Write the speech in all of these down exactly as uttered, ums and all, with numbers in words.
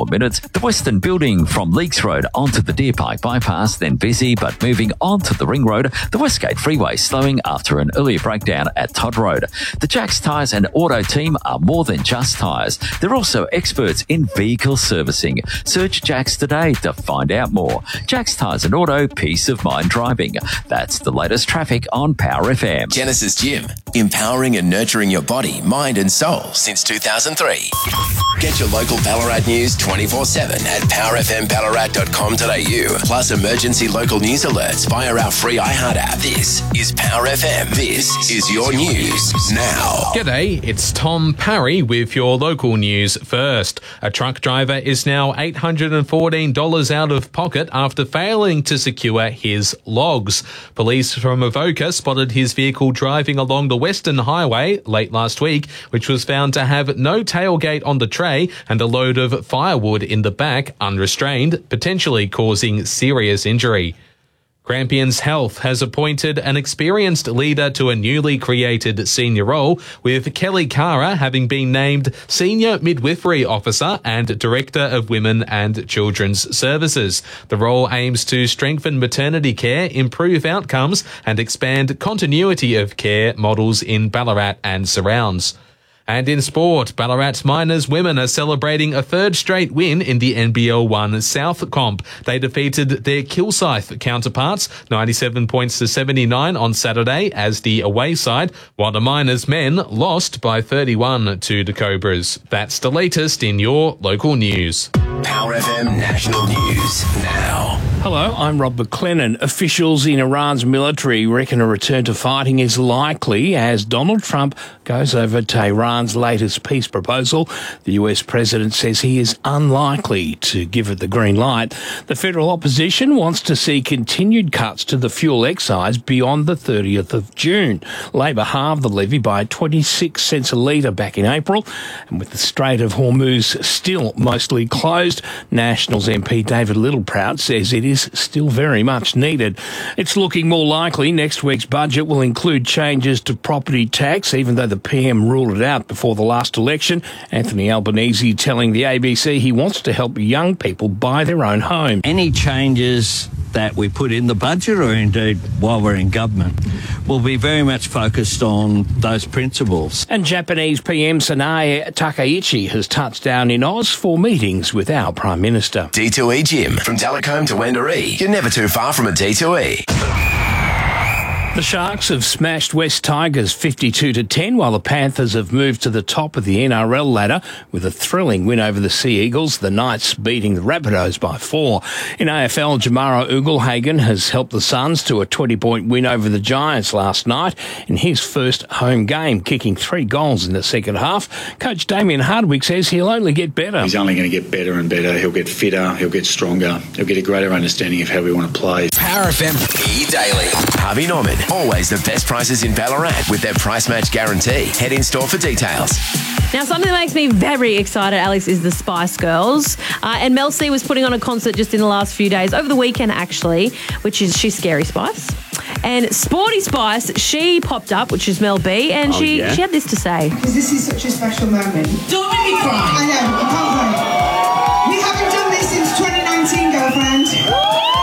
of minutes. The Western Building from Leakes Road onto the Deer Park bypass, then busy, but moving onto the Ring Road. The Westgate Freeway slowing after an earlier breakdown at Todd Road. The Jacks Tyres and Auto team are more than just tyres. They're also experts in vehicle servicing. Search Jacks today to find out more. Jacks Tyres and Auto, peace of mind driving. That's the latest traffic on Power F M. Genesis Gym, empowering and nurturing your body, mind and soul since two thousand three. Get your local Ballarat news twenty-four seven at power f m ballarat dot com dot a u. Plus emergency local news alerts via our free iHeart app. This is Power F M. This is your news now. G'day, it's Tom Parry with your local news first. A truck driver is now eight hundred fourteen dollars out of pocket after failing to secure his logs. Police from Avoca spotted his vehicle driving along the Western Highway late last week, which was found to have no tailgate on the tray and a load of firewood in the back unrestrained, potentially causing serious injury. Grampians Health has appointed an experienced leader to a newly created senior role, with Kelly Cara having been named Senior Midwifery Officer and Director of Women and Children's Services. The role aims to strengthen maternity care, improve outcomes, and expand continuity of care models in Ballarat and surrounds. And in sport, Ballarat Miners women are celebrating a third straight win in the N B L one South Comp. They defeated their Kilsyth counterparts ninety-seven points to seventy-nine on Saturday as the away side, while the Miners men lost by thirty-one to the Cobras. That's the latest in your local news. Power F M National News now. Hello, I'm Rob McLennan. Officials in Iran's military reckon a return to fighting is likely as Donald Trump goes over Tehran's latest peace proposal. The U S president says he is unlikely to give it the green light. The federal opposition wants to see continued cuts to the fuel excise beyond the thirtieth of June. Labor halved the levy by twenty-six cents a litre back in April, and with the Strait of Hormuz still mostly closed, Nationals M P David Littleproud says it is still very much needed. It's looking more likely next week's budget will include changes to property tax, even though the P M ruled it out before the last election. Anthony Albanese telling the A B C he wants to help young people buy their own home. Any changes that we put in the budget, or indeed while we're in government, will be very much focused on those principles. And Japanese P M Sanae Takaichi has touched down in Oz for meetings with our Prime Minister. D two E Gym, from Delacombe to Wendouree. You're never too far from a D two E. The Sharks have smashed West Tigers fifty-two to ten, while the Panthers have moved to the top of the N R L ladder with a thrilling win over the Sea Eagles, the Knights beating the Rabbitohs by four. In A F L, Jamara Ugelhagen has helped the Suns to a twenty-point win over the Giants last night in his first home game, kicking three goals in the second half. Coach Damien Hardwick says he'll only get better. He's only going to get better and better. He'll get fitter, he'll get stronger, he'll get a greater understanding of how we want to play. Power F M E Daily. Harvey Norman. Always the best prices in Ballarat with their price match guarantee. Head in store for details. Now, something that makes me very excited, Alex, is the Spice Girls. Uh, and Mel C was putting on a concert just in the last few days, over the weekend actually, which is she's Scary Spice. And Sporty Spice, she popped up, which is Mel B, and oh, she, yeah? she had this to say. Because this is such a special moment. Don't make me cry. I know, I can't cry. We haven't done this since twenty nineteen, girlfriend.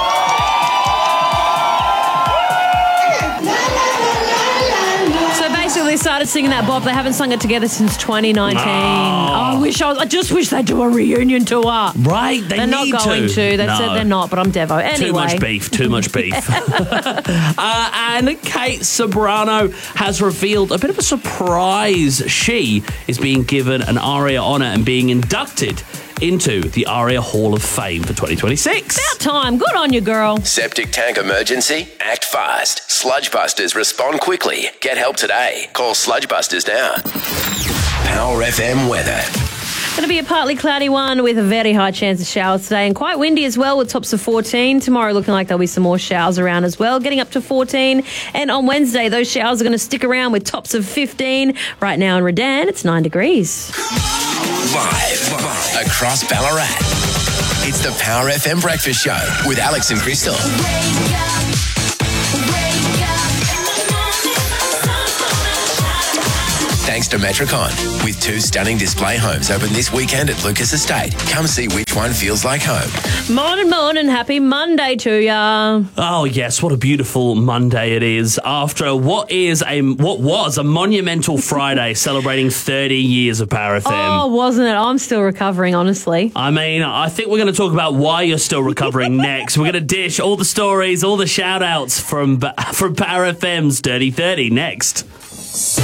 They started singing that bop. They haven't sung it together since twenty nineteen. Oh, I wish I was. I just wish they'd do a reunion tour. Right, they they're need not going to. to. They've no. said they're not, but I'm Devo. Anyway. Too much beef, too much beef. uh, and Kate Ceberano has revealed a bit of a surprise. She is being given an ARIA honour and being inducted into the ARIA Hall of Fame for twenty twenty-six. About time. Good on you, girl. Septic tank emergency? Act fast. Sludge Busters respond quickly. Get help today. Call Sludge Busters now. Power F M weather. Going to be a partly cloudy one with a very high chance of showers today, and quite windy as well with tops of fourteen. Tomorrow looking like there'll be some more showers around as well, getting up to fourteen. And on Wednesday, those showers are going to stick around with tops of fifteen. Right now in Redan, it's nine degrees. Live, live across Ballarat. It's the Power F M Breakfast Show with Alex and Crystal. thanks to Metricon. With two stunning display homes open this weekend at Lucas Estate. Come see which one feels like home. Morning, morning. Happy Monday to ya. Oh yes, what a beautiful Monday it is. After what is a what was a monumental Friday celebrating thirty years of Power F M. Oh, wasn't it? I'm still recovering, honestly. I mean, I think we're going to talk about why you're still recovering next. We're going to dish all the stories, all the shout outs from from Power F M's Dirty thirty next.